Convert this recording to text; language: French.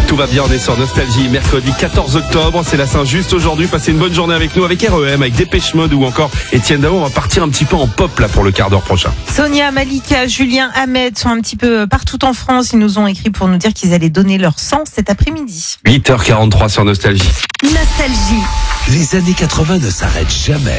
Tout va bien, on est sur Nostalgie, mercredi 14 octobre, c'est la Saint-Just aujourd'hui. Passez une bonne journée avec nous, avec REM, avec Dépêche Mode ou encore Etienne Dao. On va partir un petit peu en pop là pour le quart d'heure prochain. Sonia, Malika, Julien, Ahmed sont un petit peu partout en France. Ils nous ont écrit pour nous dire qu'ils allaient donner leur sang cet après-midi. 8h43 sur Nostalgie. Nostalgie. Les années 80 ne s'arrêtent jamais.